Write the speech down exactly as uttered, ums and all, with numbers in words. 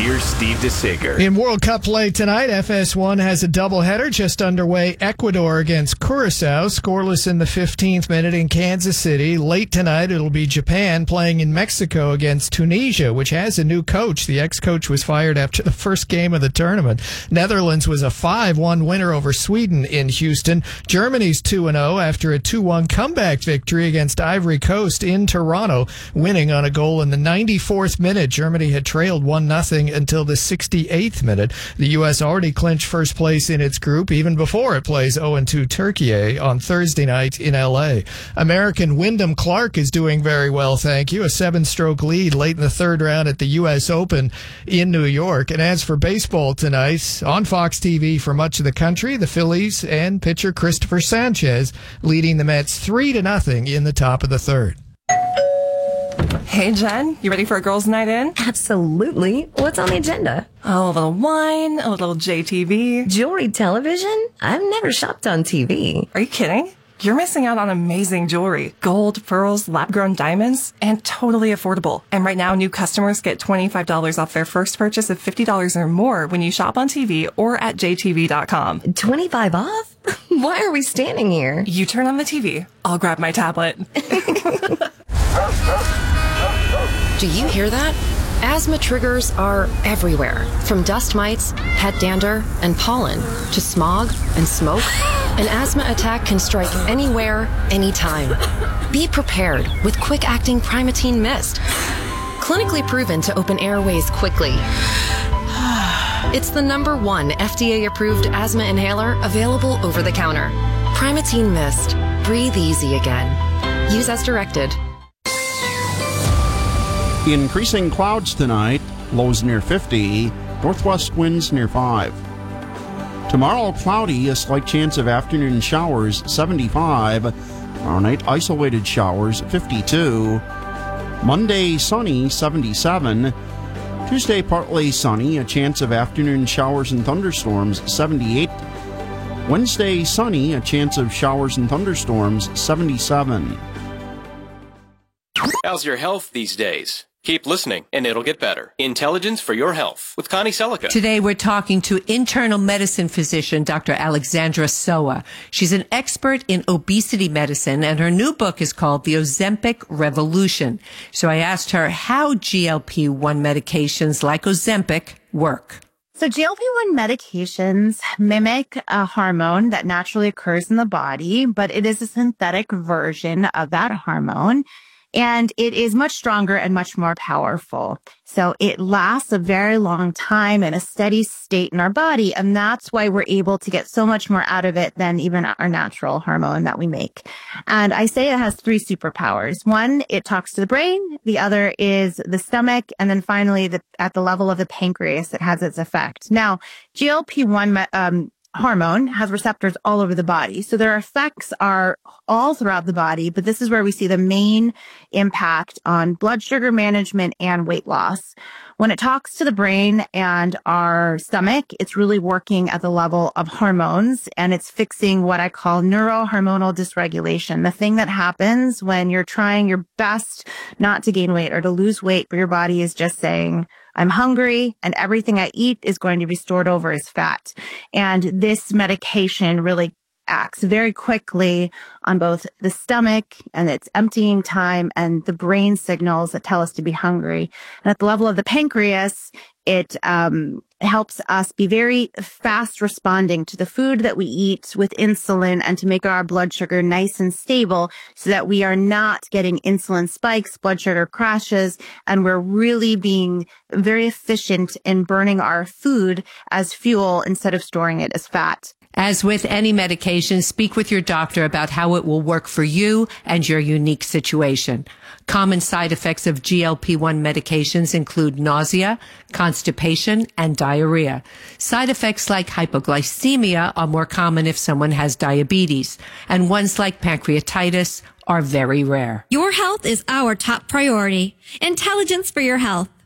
Here's Steve DeSager. In World Cup play tonight, F S one has a doubleheader just underway. Ecuador against Curacao, scoreless in the fifteenth minute in Kansas City. Late tonight, it'll be Japan playing in Mexico against Tunisia, which has a new coach. The ex-coach was fired after the first game of the tournament. Netherlands was a five one winner over Sweden in Houston. Germany's two and oh after a two one comeback victory against Ivory Coast in Toronto, winning on a goal in the ninety-fourth minute. Germany had trailed one nothing until the sixty-eighth minute. The U S already clinched first place in its group even before it plays oh and two Turkey on Thursday night in L A. American Wyndham Clark is doing very well, thank you. A seven-stroke lead late in the third round at the U S Open in New York. And as for baseball tonight, on Fox T V for much of the country, the Phillies and pitcher Christopher Sanchez leading the Mets three to nothing in the top of the third. Hey, Jen, you ready for a girls' night in? Absolutely. What's on the agenda? Oh, a little wine, a little J T V. Jewelry television? I've never shopped on T V. Are you kidding? You're missing out on amazing jewelry. Gold, pearls, lab-grown diamonds, and totally affordable. And right now, new customers get twenty-five dollars off their first purchase of fifty dollars or more when you shop on T V or at j t v dot com. twenty-five off? Why are we standing here? You turn on the T V. I'll grab my tablet. Do you hear that? Asthma triggers are everywhere, from dust mites, pet dander, and pollen, to smog and smoke. An asthma attack can strike anywhere, anytime. Be prepared with quick-acting Primatene Mist. Clinically proven to open airways quickly. It's the number one F D A-approved asthma inhaler available over the counter. Primatene Mist. Breathe easy again. Use as directed. Increasing clouds tonight, lows near fifty, northwest winds near five. Tomorrow, cloudy, a slight chance of afternoon showers, seventy-five. Tomorrow night, isolated showers, fifty-two. Monday, sunny, seventy-seven. Tuesday, partly sunny, a chance of afternoon showers and thunderstorms, seventy-eight. Wednesday, sunny, a chance of showers and thunderstorms, seventy-seven. How's your health these days? Keep listening, and it'll get better. Intelligence for your health with Connie Selica. Today, we're talking to internal medicine physician Doctor Alexandra Soa. She's an expert in obesity medicine, and her new book is called The Ozempic Revolution. So I asked her how G L P one medications like Ozempic work. So G L P one medications mimic a hormone that naturally occurs in the body, but it is a synthetic version of that hormone. And it is much stronger and much more powerful. So it lasts a very long time in a steady state in our body. And that's why we're able to get so much more out of it than even our natural hormone that we make. And I say it has three superpowers. One, it talks to the brain. The other is the stomach. And then finally, the, at the level of the pancreas, it has its effect. Now, G L P one um, hormone has receptors all over the body. So their effects are all throughout the body, but this is where we see the main impact on blood sugar management and weight loss. When it talks to the brain and our stomach, it's really working at the level of hormones, and it's fixing what I call neurohormonal dysregulation, the thing that happens when you're trying your best not to gain weight or to lose weight, but your body is just saying, I'm hungry, and everything I eat is going to be stored over as fat. And this medication really acts very quickly on both the stomach and its emptying time and the brain signals that tell us to be hungry. And at the level of the pancreas, it um, helps us be very fast responding to the food that we eat with insulin and to make our blood sugar nice and stable so that we are not getting insulin spikes, blood sugar crashes, and we're really being very efficient in burning our food as fuel instead of storing it as fat. As with any medication, speak with your doctor about how it will work for you and your unique situation. Common side effects of G L P one medications include nausea, constipation, and diarrhea. Side effects like hypoglycemia are more common if someone has diabetes, and ones like pancreatitis are very rare. Your health is our top priority. Intelligence for your health.